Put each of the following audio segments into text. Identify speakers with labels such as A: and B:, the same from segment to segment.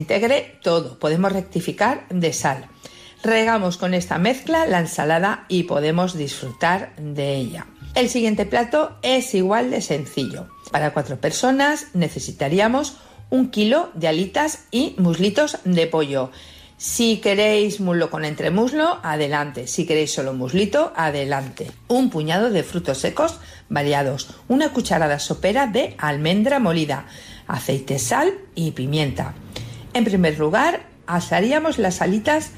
A: Integre todo, podemos rectificar de sal. Regamos con esta mezcla la ensalada y podemos disfrutar de ella. El siguiente plato es igual de sencillo. Para 4 personas necesitaríamos 1 kilo de alitas y muslitos de pollo. Si queréis muslo con entremuslo, adelante. Si queréis solo muslito, adelante. Un puñado de frutos secos variados. 1 cucharada sopera de almendra molida. Aceite, sal y pimienta. En primer lugar, asaríamos las alitas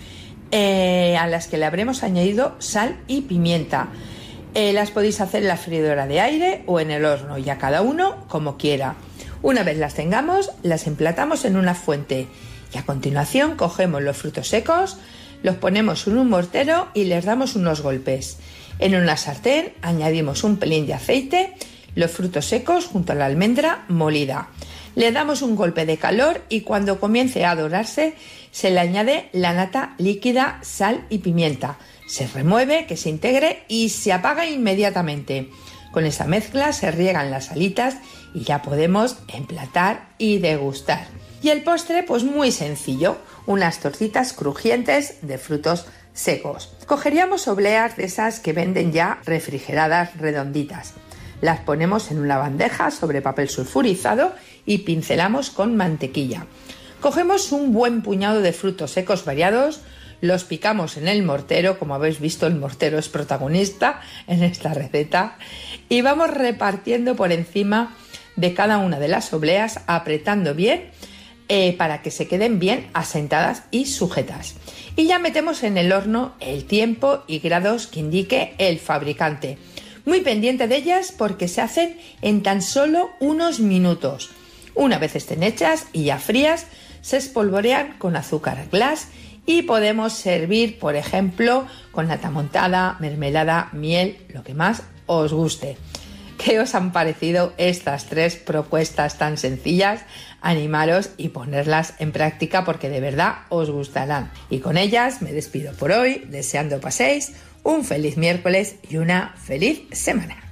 A: a las que le habremos añadido sal y pimienta. Las podéis hacer en la freidora de aire o en el horno, ya cada uno como quiera. Una vez las tengamos, las emplatamos en una fuente y a continuación cogemos los frutos secos, los ponemos en un mortero y les damos unos golpes. En una sartén añadimos un pelín de aceite, los frutos secos junto a la almendra molida. Le damos un golpe de calor y cuando comience a dorarse se le añade la nata líquida, sal y pimienta. Se remueve, que se integre y se apaga inmediatamente. Con esa mezcla se riegan las alitas y ya podemos emplatar y degustar. Y el postre, pues muy sencillo, unas tortitas crujientes de frutos secos. Cogeríamos obleas de esas que venden ya refrigeradas redonditas. Las ponemos en una bandeja sobre papel sulfurizado y pincelamos con mantequilla. Cogemos un buen puñado de frutos secos variados, los picamos en el mortero, como habéis visto el mortero es protagonista en esta receta, y vamos repartiendo por encima de cada una de las obleas, apretando bien para que se queden bien asentadas y sujetas. Y ya metemos en el horno el tiempo y grados que indique el fabricante. Muy pendiente de ellas porque se hacen en tan solo unos minutos. Una vez estén hechas y ya frías, se espolvorean con azúcar glass y podemos servir, por ejemplo, con nata montada, mermelada, miel, lo que más os guste. ¿Qué os han parecido estas 3 propuestas tan sencillas? Animaros y ponerlas en práctica porque de verdad os gustarán. Y con ellas me despido por hoy, deseando paséis un feliz miércoles y una feliz semana.